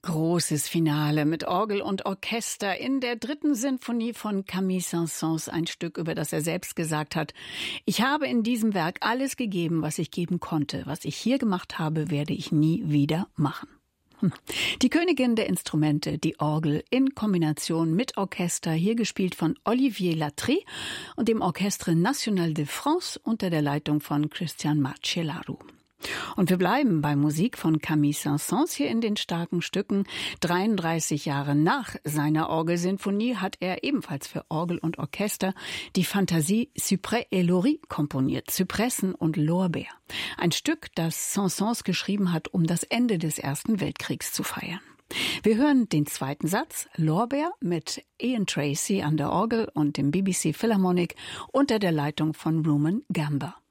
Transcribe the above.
Großes Finale mit Orgel und Orchester in der 3. Sinfonie von Camille Saint-Saëns, ein Stück, über das er selbst gesagt hat: Ich habe in diesem Werk alles gegeben, was ich geben konnte. Was ich hier gemacht habe, werde ich nie wieder machen. Die Königin der Instrumente, die Orgel in Kombination mit Orchester, hier gespielt von Olivier Latry und dem Orchestre National de France unter der Leitung von Christian Marcellaro. Und wir bleiben bei Musik von Camille Saint-Saëns hier in den starken Stücken. 33 Jahre nach seiner Orgelsinfonie hat er ebenfalls für Orgel und Orchester die Fantasie Cyprès et Laurie komponiert, Zypressen und Lorbeer. Ein Stück, das Saint-Saëns geschrieben hat, um das Ende des Ersten Weltkriegs zu feiern. Wir hören den zweiten Satz, Lorbeer, mit Ian Tracy an der Orgel und dem BBC Philharmonic unter der Leitung von Rumen Gamba.